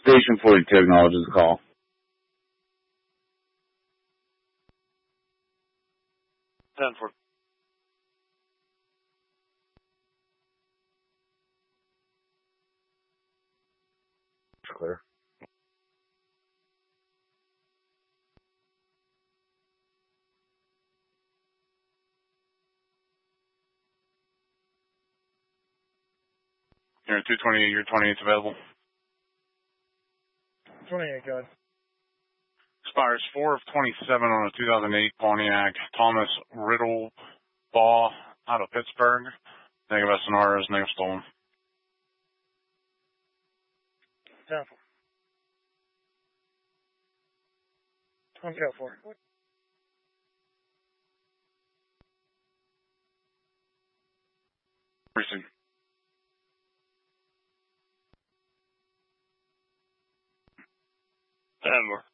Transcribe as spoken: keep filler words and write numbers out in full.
Station forty-two acknowledges the call. ten four. Clear. You're at two twenty-eight, you're twenty-eight's available. twenty-eight, go ahead. Expires four of twenty-seven on a two thousand eight Pontiac Thomas Riddle Baugh out of Pittsburgh. Negative S N R is negative stolen. ten four. twenty oh four. Precinct. ten four.